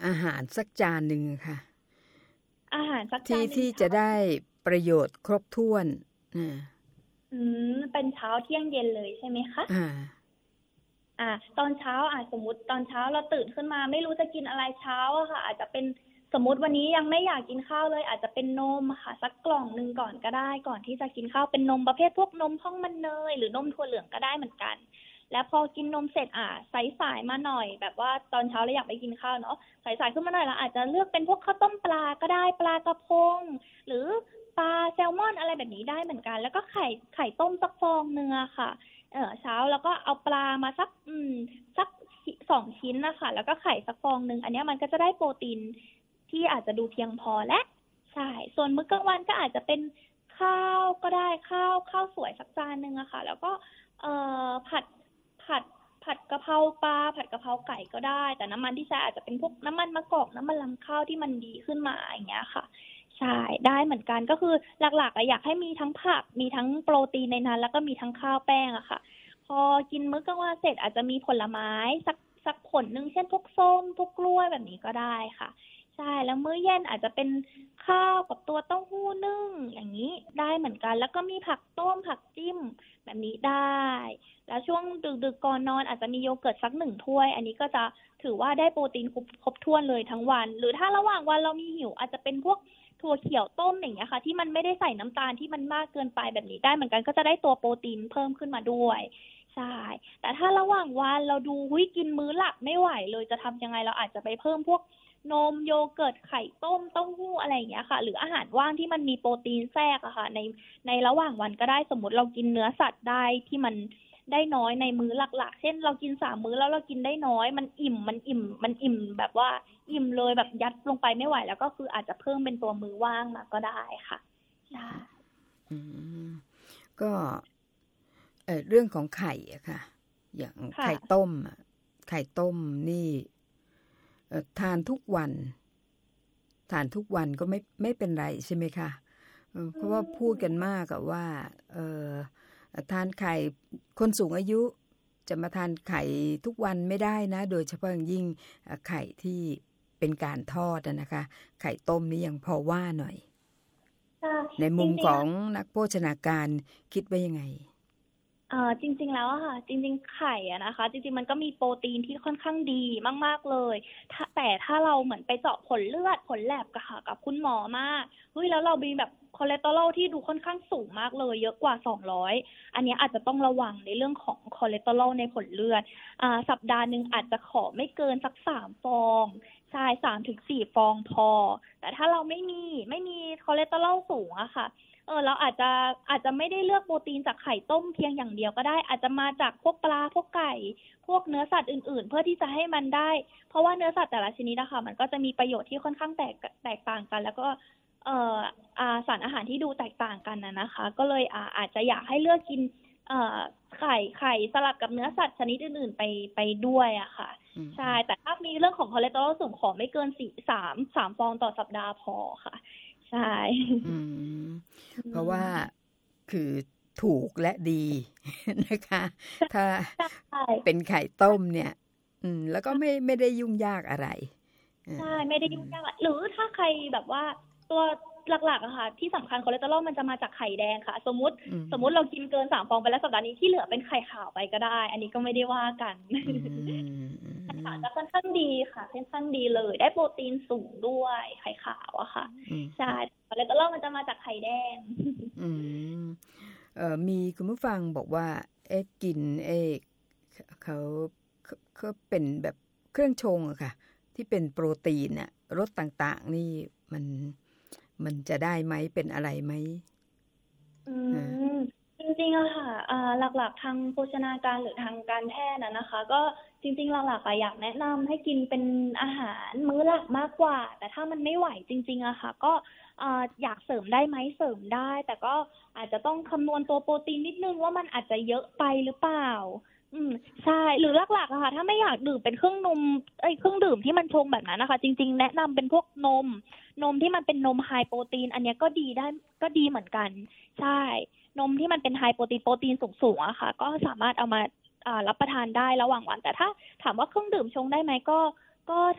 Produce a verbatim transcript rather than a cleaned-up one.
อาหารสักจานหนึ่งค่ะอาหารสักจานที่หนึ่งที่จะได้ประโยชน์ครบถ้วนอ่าอืมเป็นเช้าเที่ยงเย็นเลยใช่ไหมคะอ่าอ่าตอนเช้าอ่ะสมมติตอนเช้าเราตื่นขึ้นมาไม่รู้จะกินอะไรเช้าอะค่ะอาจจะเป็นสมมติวันนี้ยังไม่อยากกินข้าวเลยอาจจะเป็นนมค่ะสักกล่องหนึ่งก่อนก็ได้ก่อนที่จะกินข้าวเป็นนมประเภทพวกนมข้องมันเนยหรือนมถั่วเหลืองก็ได้เหมือนกันแล้วพอกินนมเสร็จอ่ะสายสายมาหน่อยแบบว่าตอนเช้าเราอยากไปกินข้าวเนาะสายสายขึ้นมาหน่อยเราอาจจะเลือกเป็นพวกข้าวต้มปลาก็ได้ปลากระพงหรือปลาแซลมอนอะไรแบบนี้ได้เหมือนกันแล้วก็ไข่ไข่ต้มสักฟองเนื้อค่ะ เออเช้าแล้วก็เอาปลามาสักอืมสักสองชิ้นนะคะแล้วก็ไข่สักฟองหนึ่งอันนี้มันก็จะได้โปรตีนที่อาจจะดูเพียงพอและใช่ส่วนมื้อกลางวันก็อาจจะเป็นข้าวก็ได้ข้าวข้าวสวยสักจานหนึ่งอะค่ะแล้วก็เอ่อผัดผัดผัดกะเพราปลาผัดกะเพราไก่ก็ได้แต่น้ำมันที่ใช้อาจจะเป็นพวกน้ำมันมะกอกน้ำมันรำข้าวที่มันดีขึ้นมาอย่างเงี้ยค่ะใช่ได้เหมือนกันก็คือหลักๆอยากให้มีทั้งผักมีทั้งโปรตีนในนั้นแล้วก็มีทั้งข้าวแป้งอะค่ะ พอกินมื้อกลางวันเสร็จอาจจะมีผลไม้สักสักผลหนึ่งเช่นพวกส้มพวกกล้วยแบบนี้ก็ได้ค่ะใช่แล้วมื้อเย็นอาจจะเป็นข้าวกับตัวเต้าหู้นึ่งอย่างนี้ได้เหมือนกันแล้วก็มีผักต้มผักจิ้มแบบนี้ได้แล้วช่วงดึกๆก่อนนอนอาจจะมีโยเกิร์ตสักหนึ่งถ้วยอันนี้ก็จะถือว่าได้โปรตีนครบครบถ้วนเลยทั้งวันหรือถ้าระหว่างวันเรามีหิวอาจจะเป็นพวกถั่วเขียวต้มอย่างเงี้ยค่ะที่มันไม่ได้ใส่น้ำตาลที่มันมากเกินไปแบบนี้ได้เหมือนกันก็จะได้ตัวโปรตีนเพิ่มขึ้นมาด้วยใช่แต่ถ้าระหว่างวันเราดูหุ้ยกินมื้อหลักไม่ไหวเลยจะทำยังไงเราอาจจะไปเพิ่มพวกนมโยเกิร์ตไข่ต้มเต้าหู้อะไรอย่างเงี้ยค่ะหรืออาหารว่างที่มันมีโปรตีนแทรกอะค่ะในในระหว่างวันก็ได้สมมติเรากินเนื้อสัตว์ได้ที่มันได้น้อยในมื้อหลักๆเช่นเรากินสามมื้อแล้วเรากินได้น้อยมันอิ่มมันอิ่มมันอิ่มแบบว่าอิ่มเลยแบบยัดลงไปไม่ไหวแล้วก็คืออาจจะเพิ่มเป็นตัวมื้อว่างมาก็ได้ค่ะใช่อืมก็เอ่อเรื่องของไข่อะค่ะอย่างไข่ต้มอะไข่ต้มนี่เอ่อทานทุกวันทานทุกวันก็ไม่ไม่เป็นไรใช่ไหมคะเออเพราะว่าพูดกันมากอะว่าเอ่อทานไข่คนสูงอายุจะมาทานไข่ทุกวันไม่ได้นะโดยเฉพาะอย่างยิ่งไข่ที่เป็นการทอดนะคะไข่ต้มนี่ยังพอว่าหน่อยในมุมของนักโภชนาการคิดว่ายังไงเอ่อจริงๆแล้วอะค่ะจริงๆไข่อะนะคะจริงๆมันก็มีโปรตีนที่ค่อนข้างดีมากๆเลยถ้าแต่ถ้าเราเหมือนไปเจาะผลเลือดผลแลบกับค่ะกับคุณหมอมาเฮ้ยแล้วเรามีแบบคอเลสเตอรอลที่ดูค่อนข้างสูงมากเลยเยอะกว่าสองร้อยอันนี้อาจจะต้องระวังในเรื่องของคอเลสเตอรอลในผลเลือดอ่าสัปดาห์นึงอาจจะขอไม่เกินสักสามฟองใช่ สามถึงสี่ ฟองพอแต่ถ้าเราไม่มีไม่มีคอเลสเตอรอลสูงอะค่ะ เออเราอาจจะอาจจะไม่ได้เลือกโปรตีนจากไข่ต้มเพียงอย่างเดียวก็ได้อาจจะมาจากพวกปลาพวกไก่พวกเนื้อสัตว์อื่นๆเพื่อที่จะให้มันได้เพราะว่าเนื้อสัตว์แต่ละชนิดนะคะมันก็จะมีประโยชน์ที่ค่อนข้างแตกแตกต่างกันแล้วก็เอ่ออาสารอาหารที่ดูแตกต่างกันนะนะคะก็เลยอาอาจจะอยากให้เลือกกินเอ่อไข่ไข่สลับกับเนื้อสัตว์ชนิดอื่นๆไปไปด้วยอะค่ะใช่แต่ถ้ามีเรื่องของคอเลสเตอรอลสูงขอไม่เกินสี่สามสามฟองต่อสัปดาห์พอค่ะใช่เพราะว่าคือถูกและดีนะคะถ้าเป็นไข่ต้มเนี่ยอืมแล้วก็ไม่ไม่ได้ยุ่งยากอะไรใช่ไม่ได้ยุ่งยากหรือถ้าใครแบบว่าตัวหลักๆอะค่ะที่สำคัญคอเลสเตอรอลมันจะมาจากไข่แดงค่ะสมมติสมมติเรากินเกินสามฟองไปแล้วสัปดาห์นี้ที่เหลือเป็นไข่ขาวไปก็ได้อันนี้ก็ไม่ได้ว่ากันไข่ขาวจะค่อนข้างดีค่ะค่อนข้างดีเลยได้โปรตีนสูงด้วยไข่ขาวอะค่ะใช่คอเลสเตอรอลมันจะมาจากไข่แดงอืมเอ่อมีคุณผู้ฟังบอกว่าเอ๊ะกินเอ๊ะเขาเขาเป็นแบบเครื่องชงอะค่ะที่เป็นโปรตีนอะรสต่างๆนี่มันมันจะได้ไหมเป็นอะไรไหมอืมจริงๆอะค่ะอ่าหลักๆทางโภชนาการหรือทางการแพทย์นะนะคะก็จริงๆหลักๆอะอยากแนะนำให้กินเป็นอาหารมื้อหลักมากกว่าแต่ถ้ามันไม่ไหวจริงๆอะค่ะก็อ่าอยากเสริมได้ไหมเสริมได้แต่ก็อาจจะต้องคำนวณตัวโปรตีนนิดนึงว่ามันอาจจะเยอะไปหรือเปล่าอืมใช่หรือหลักๆอะค่ะถ้าไม่อยากดื่มเป็นเครื่องนมเอ้ยเครื่องดื่มที่มันชงแบบนั้นนะคะจริงๆแนะนำเป็นพวกนมนมที่มันเป็นนมไฮโปรตีนอันนี้ก็ดีได้ก็ดีเหมือนกันใช่นมที่มันเป็นไฮโปรตีนโปรตีนสูงๆอะค่ะก็สามารถเอามารับประทานได้ระหว่างวันแต่ถ้าถามว่าเครื่องดื่มชงได้ไหมก็ก็